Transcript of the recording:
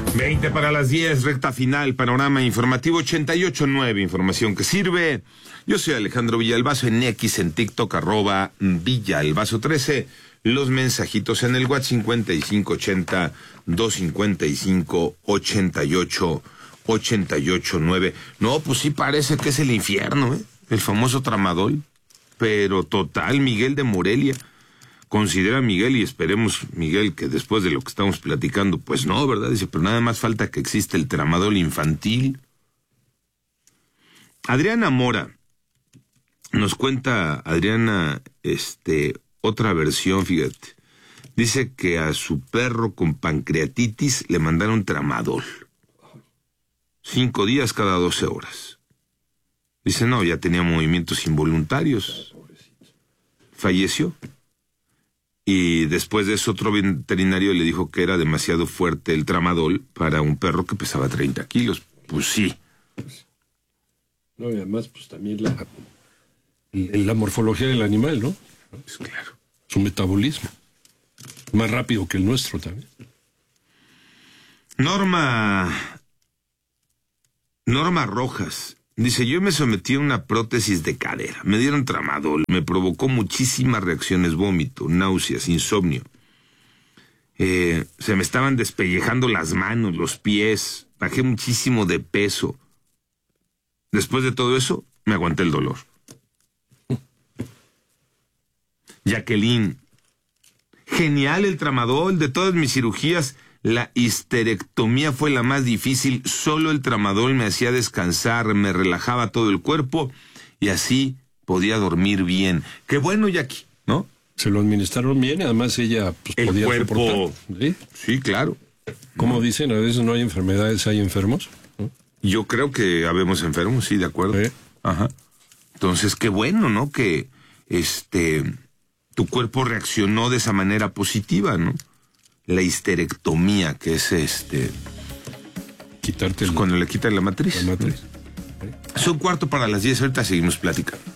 20 para las 10, recta final, panorama informativo 88.9, información que sirve. Yo soy Alejandro Villalbazo, en X, en TikTok, @Villalbazo13. Los mensajitos en el WhatsApp 5580-255-8889. No, pues sí parece que es el infierno, el famoso tramadol. Pero total, Miguel de Morelia. Considera Miguel, y esperemos, Miguel, que después de lo que estamos platicando, pues no, ¿verdad? Dice, pero nada más falta que exista el tramadol infantil. Adriana Mora, nos cuenta Adriana, otra versión, fíjate. Dice que a su perro con pancreatitis le mandaron tramadol. 5 días cada 12 horas. Dice, no, ya tenía movimientos involuntarios. Falleció. Y después de eso otro veterinario le dijo que era demasiado fuerte el tramadol para un perro que pesaba 30 kilos. Pues sí. No, y además, pues también la morfología del animal, ¿no? Pues claro. Su metabolismo. Más rápido que el nuestro también. Norma Rojas. Dice, yo me sometí a una prótesis de cadera, me dieron tramadol, me provocó muchísimas reacciones, vómito, náuseas, insomnio. Se me estaban despellejando las manos, los pies, bajé muchísimo de peso. Después de todo eso, me aguanté el dolor. Jacqueline, genial el tramadol, de todas mis cirugías, la histerectomía fue la más difícil, solo el tramadol me hacía descansar, me relajaba todo el cuerpo y así podía dormir bien. Qué bueno, Jackie, ¿no? Se lo administraron bien, además ella pues, el podía cuerpo soportar. ¿Sí? Sí, claro. Como dicen, a veces no hay enfermedades, hay enfermos. ¿No? Yo creo que habemos enfermos, sí, de acuerdo. ¿Sí? Ajá. Entonces, qué bueno, ¿no? Que tu cuerpo reaccionó de esa manera positiva, ¿no? La histerectomía, que es quitarte cuando le quitan la matriz. La matriz. Es 9:15 para las 10, ahorita seguimos platicando.